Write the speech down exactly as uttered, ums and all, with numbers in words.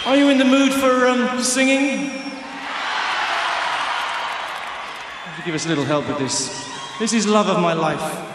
Are you in the mood for um, singing? Give us a little help with this. This is Love of My Life.